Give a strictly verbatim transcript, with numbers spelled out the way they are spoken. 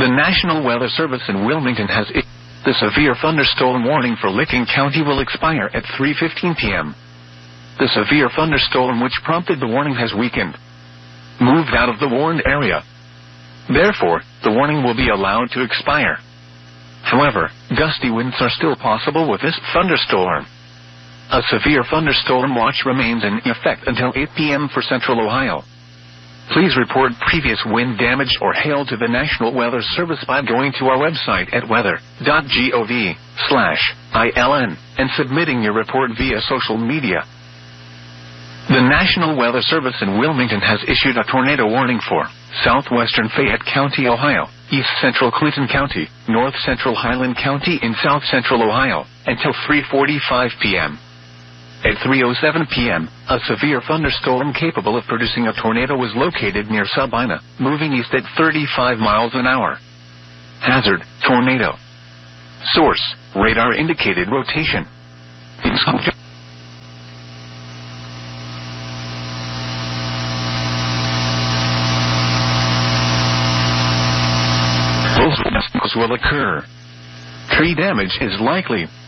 The National Weather Service in Wilmington has issued the severe thunderstorm warning for Licking County will expire at three fifteen p m The severe thunderstorm which prompted the warning has weakened, moved out of the warned area. Therefore, the warning will be allowed to expire. However, gusty winds are still possible with this thunderstorm. A severe thunderstorm watch remains in effect until eight p m for Central Ohio. Please report previous wind damage or hail to the National Weather Service by going to our website at weather dot gov slash I L N and submitting your report via social media. The National Weather Service in Wilmington has issued a tornado warning for southwestern Fayette County, Ohio, east central Clinton County, north central Highland County in south central Ohio, until three forty-five p m At three oh seven p m, a severe thunderstorm capable of producing a tornado was located near Sabina, moving east at thirty-five miles an hour. Hazard, tornado. Source, radar indicated rotation. Will occur. Tree damage is likely.